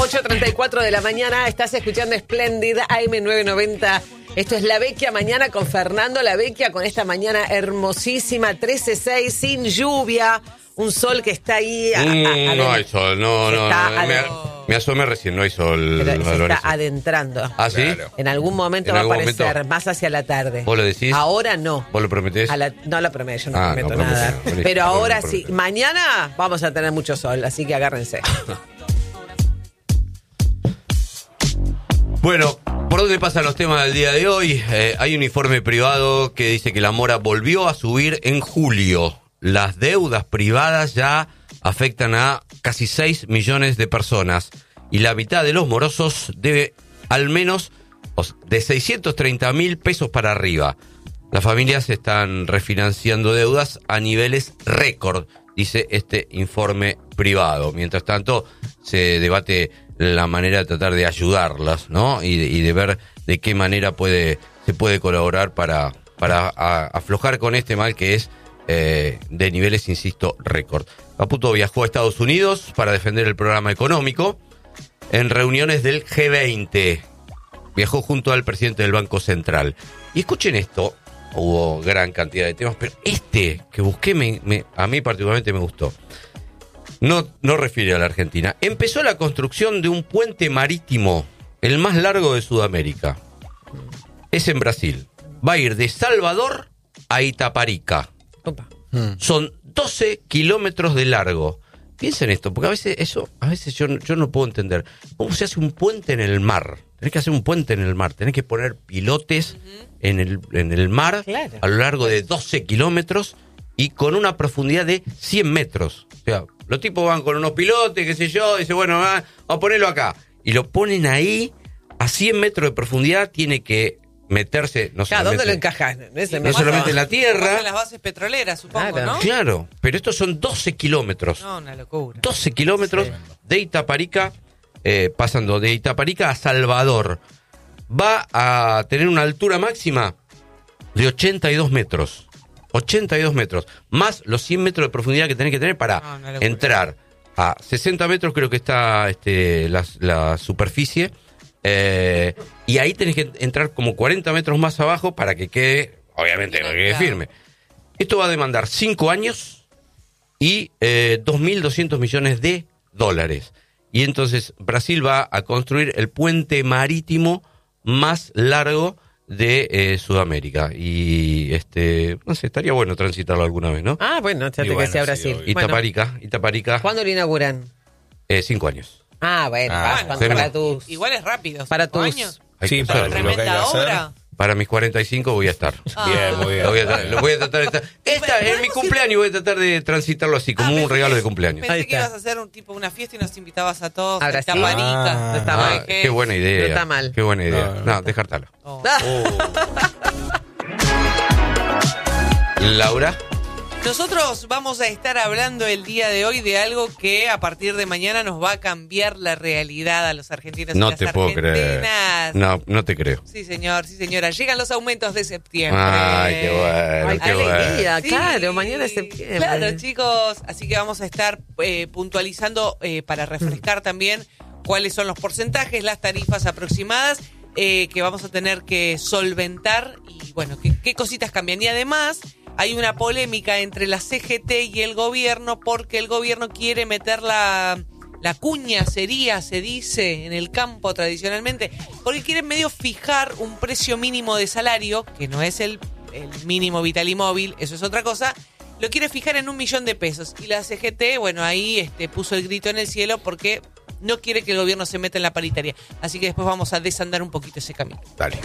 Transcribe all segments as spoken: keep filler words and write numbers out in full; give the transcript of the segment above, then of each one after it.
ocho treinta y cuatro de la mañana, estás escuchando Splendid A M novecientos noventa. Esto es La Vecchia Mañana con Fernando La Vecchia, con esta mañana hermosísima, trece seis, sin lluvia, un sol que está ahí. A, a, mm, a no hay sol, no, no. no me, me asomé recién, no hay sol. Pero se Lorenzo. está adentrando. ¿Ah, sí? Claro. En algún momento ¿En va a algún aparecer, momento? más hacia la tarde. ¿Vos lo decís? Ahora no. ¿Vos lo prometés? A la, no lo prometo, yo no Ah, prometo no nada. prometés, no, Pero no, ahora no sí, prometés. mañana vamos a tener mucho sol, así que agárrense. Bueno, ¿por dónde pasan los temas del día de hoy? Eh, hay un informe privado que dice que la mora volvió a subir en julio. Las deudas privadas ya afectan a casi seis millones de personas y la mitad de los morosos debe al menos de seiscientos treinta mil pesos para arriba. Las familias están refinanciando deudas a niveles récord, dice este informe privado. Mientras tanto, se debate la manera de tratar de ayudarlas, ¿no? Y de, y de ver de qué manera puede se puede colaborar para, para a, aflojar con este mal que es eh, de niveles, insisto, récord. Caputo viajó a Estados Unidos para defender el programa económico en reuniones del G veinte. Viajó junto al presidente del Banco Central. Y escuchen esto, hubo gran cantidad de temas, pero este que busqué me, me, a mí particularmente me gustó. No, no refiere a la Argentina. Empezó la construcción de un puente marítimo, el más largo de Sudamérica. Es en Brasil. Va a ir de Salvador a Itaparica. Opa. Son doce kilómetros de largo. Piensen esto, porque a veces eso, a veces yo, yo no puedo entender. ¿Cómo se hace un puente en el mar? Tenés que hacer un puente en el mar, tenés que poner pilotes uh-huh. en el, en el mar, claro, a lo largo de doce kilómetros y con una profundidad de cien metros. O sea, los tipos van con unos pilotes, qué sé yo, dice, bueno, va, vamos a ponerlo acá. Y lo ponen ahí, a cien metros de profundidad, tiene que meterse, no claro, solamente, ¿dónde lo encajas? Ese no solamente en la tierra. En las bases petroleras, supongo, claro. ¿no? Claro, pero estos son doce kilómetros. No, una locura. doce kilómetros sí. de Itaparica, eh, pasando de Itaparica a Salvador. Va a tener una altura máxima de ochenta y dos metros. ochenta y dos metros. Más los cien metros de profundidad que tenés que tener para no, entrar a sesenta metros, creo que está este, la, la superficie. Eh, y ahí tenés que entrar como cuarenta metros más abajo para que quede, obviamente, para que quede firme. Esto va a demandar cinco años y eh, dos mil doscientos millones de dólares. Y entonces Brasil va a construir el puente marítimo más largo de eh, Sudamérica. Y este, no sé, estaría bueno transitarlo alguna vez, ¿no? Ah, bueno, fíjate bueno, que sea Brasil. Sí, Itaparica, bueno. Itaparica. ¿Cuándo lo inauguran? Eh, cinco años. Ah, bueno, ah, para, bueno para tus... Igual es rápido. Para tus años. Sí, para tremenda obra. Para mis cuarenta y cinco voy a estar. Ah. Bien, muy bien. Lo voy a, lo voy a tratar de estar. Esta es mi cumpleaños, voy a tratar de transitarlo así, como ah, un regalo de cumpleaños. Pensé Ahí que está. ibas a hacer un tipo una fiesta y nos invitabas a todos. Ahora sí. Ah, no está ah, mal. Qué buena idea. No está mal. Qué buena idea. No, No, no. no descartalo. Oh. Oh. Laura. Nosotros vamos a estar hablando el día de hoy de algo que a partir de mañana nos va a cambiar la realidad a los argentinos No y las te puedo creer. argentinas. No, no te creo. Sí, señor, sí, señora. Llegan los aumentos de septiembre. Ay, qué bueno, Ay, qué qué bueno. alegría, Sí, claro, mañana es septiembre. Claro, chicos. Así que vamos a estar eh, puntualizando eh, para refrescar también cuáles son los porcentajes, las tarifas aproximadas eh, que vamos a tener que solventar y, bueno, qué, qué cositas cambian. Y además hay una polémica entre la C G T y el gobierno porque el gobierno quiere meter la, la cuña, sería, se dice, en el campo tradicionalmente, porque quieren medio fijar un precio mínimo de salario, que no es el, el mínimo vital y móvil, eso es otra cosa, lo quiere fijar en un millón de pesos. Y la C G T, bueno, ahí este, puso el grito en el cielo porque no quiere que el gobierno se meta en la paritaria. Así que después vamos a desandar un poquito ese camino. Dale.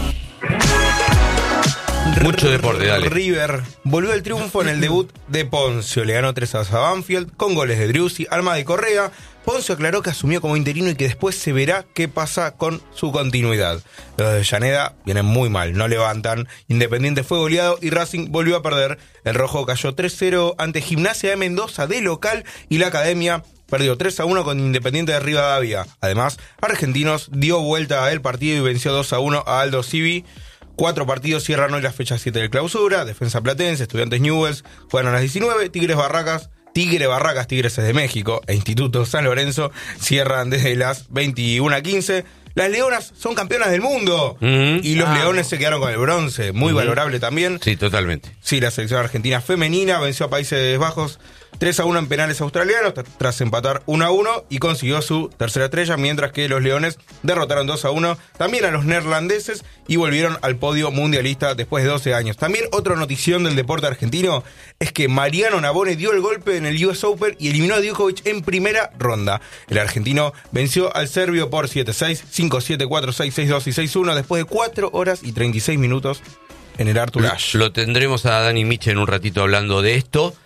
Mucho deporte, dale. River volvió al triunfo en el debut de Poncio. Le ganó tres a dos a Banfield con goles de Driussi, Almada y Correa. Poncio aclaró que asumió como interino y que después se verá qué pasa con su continuidad. Los de Llaneda vienen muy mal, no levantan. Independiente fue goleado y Racing volvió a perder. El rojo cayó tres cero ante Gimnasia de Mendoza de local y la Academia perdió tres a uno con Independiente de Rivadavia. Además, Argentinos dio vuelta al partido y venció dos a uno a Aldo Civi. Cuatro partidos cierran hoy la fecha siete de clausura. Defensa Platense, Estudiantes Newell's juegan a las diecinueve, Tigres Barracas Tigre Barracas, Tigres es de México, e Instituto San Lorenzo cierran desde las veintiuna quince. Las Leonas son campeonas del mundo. Mm-hmm. Y los Ah. Leones se quedaron con el bronce. Muy Mm-hmm. valorable también. Sí, totalmente. Sí, la selección argentina femenina venció a Países Bajos tres a uno en penales australianos tras, tras empatar uno a uno y consiguió su tercera estrella, mientras que los Leones derrotaron dos a uno también a los neerlandeses y volvieron al podio mundialista después de doce años. También otra notición del deporte argentino es que Mariano Navone dio el golpe en el U S Open y eliminó a Djokovic en primera ronda. El argentino venció al serbio por siete seis, cinco siete, cuatro seis, seis dos y seis uno después de cuatro horas y treinta y seis minutos en el Arthur Ashe. Lo tendremos a Dani Miche en un ratito hablando de esto.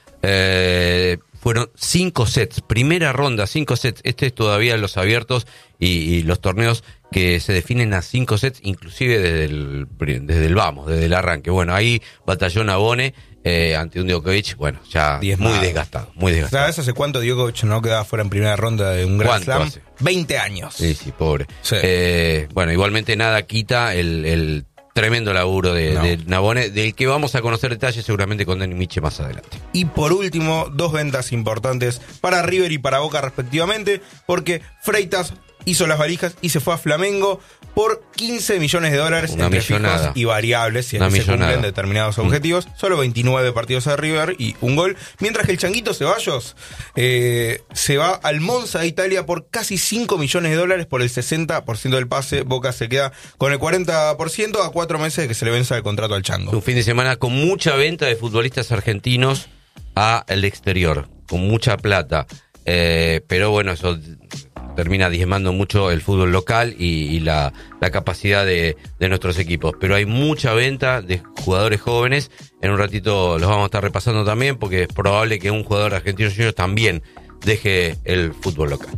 Eh, fueron cinco sets, primera ronda, cinco sets. Este es todavía los abiertos y, y los torneos que se definen a cinco sets, inclusive desde el, desde el vamos, desde el arranque. Bueno, ahí batalló Navone eh, ante un Djokovic, bueno, ya Diezmado. muy desgastado, muy desgastado. ¿Sabes hace cuánto Djokovic no quedaba fuera en primera ronda de un Grand ¿Cuánto Slam? hace? veinte años. Sí, sí, pobre. Sí. Eh, bueno, igualmente nada quita el, el tremendo laburo de, No. de Navone, del que vamos a conocer detalles seguramente con Dani Miche más adelante. Y por último, dos ventas importantes para River y para Boca respectivamente, porque Freitas hizo las valijas y se fue a Flamengo por quince millones de dólares Una entre millonada. fijos y variables, si Una es que se millonada. cumplen determinados Mm. objetivos. Solo veintinueve partidos de River y un gol. Mientras que el Changuito Ceballos eh, se va al Monza de Italia por casi cinco millones de dólares por el sesenta por ciento del pase. Boca se queda con el cuarenta por ciento a cuatro meses de que se le venza el contrato al Chango. Un fin de semana con mucha venta de futbolistas argentinos al exterior, con mucha plata. Eh, pero bueno, eso termina diezmando mucho el fútbol local y, y la, la capacidad de, de nuestros equipos. Pero hay mucha venta de jugadores jóvenes. En un ratito los vamos a estar repasando también, porque es probable que un jugador argentino junior también deje el fútbol local.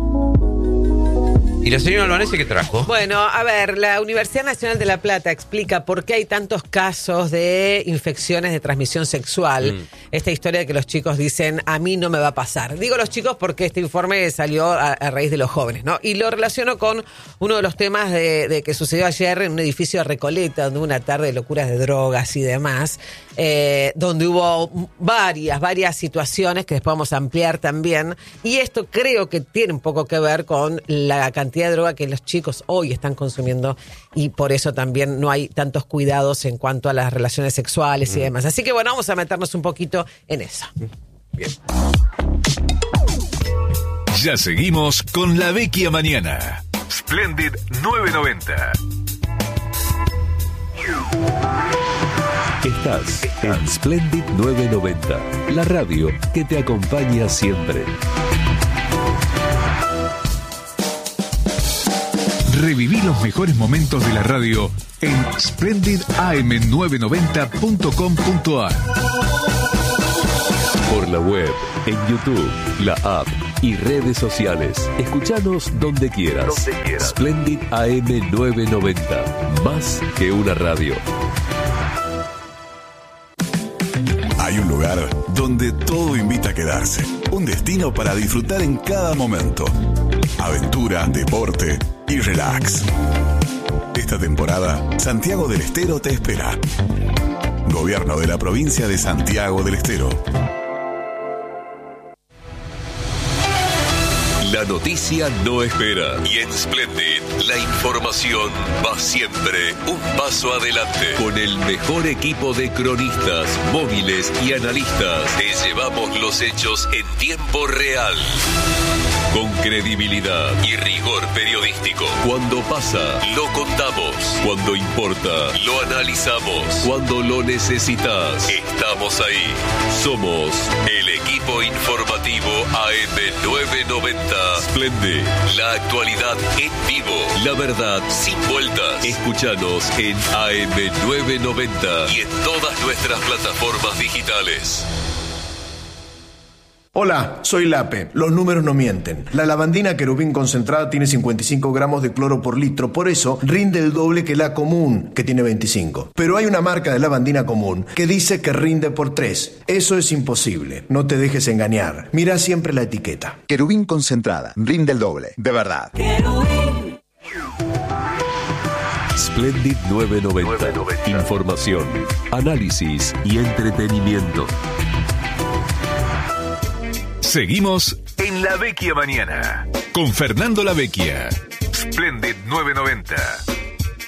¿Y la señora Albanese qué trajo? Bueno, a ver, la Universidad Nacional de La Plata explica por qué hay tantos casos de infecciones de transmisión sexual. Mm. Esta historia de que los chicos dicen, a mí no me va a pasar. Digo los chicos porque este informe salió a, a raíz de los jóvenes, ¿no? Y lo relaciono con uno de los temas de, de que sucedió ayer en un edificio de Recoleta, donde hubo una tarde de locuras de drogas y demás, eh, donde hubo varias, varias situaciones que después vamos a ampliar también. Y esto creo que tiene un poco que ver con la cantidad de droga que los chicos hoy están consumiendo y por eso también no hay tantos cuidados en cuanto a las relaciones sexuales y demás. Así que bueno, vamos a meternos un poquito en eso. Bien. Ya seguimos con La Vecchia Mañana. Splendid nueve noventa. Estás en Splendid nueve noventa, la radio que te acompaña siempre. Reviví los mejores momentos de la radio en splendid a m nueve noventa punto com punto a r. Por la web, en YouTube, la app y redes sociales. Escuchanos donde quieras. Donde quieras. Splendid A M nueve noventa, más que una radio. Hay un lugar donde todo invita a quedarse. Un destino para disfrutar en cada momento. Aventura, deporte y relax. Esta temporada, Santiago del Estero te espera. Gobierno de la provincia de Santiago del Estero. La noticia no espera. Y en Splendid, la información va siempre un paso adelante. Con el mejor equipo de cronistas, móviles y analistas, te llevamos los hechos en tiempo real. Con credibilidad y rigor periodístico. Cuando pasa, lo contamos. Cuando importa, lo analizamos. Cuando lo necesitas, estamos ahí. Somos el equipo informativo A M nueve noventa. Splendid, la actualidad en vivo. La verdad sin vueltas. Escúchanos en A M nueve noventa y en todas nuestras plataformas digitales. Hola, soy Lape. Los números no mienten. La lavandina querubín concentrada tiene cincuenta y cinco gramos de cloro por litro, por eso rinde el doble que la común, que tiene veinticinco. Pero hay una marca de lavandina común que dice que rinde por tres. Eso es imposible. No te dejes engañar. Mira siempre la etiqueta. Querubín concentrada. Rinde el doble. De verdad. Splendid nueve noventa. Información, análisis y entretenimiento. Seguimos en La Vecchia Mañana con Fernando La Vecchia. Splendid novecientos noventa.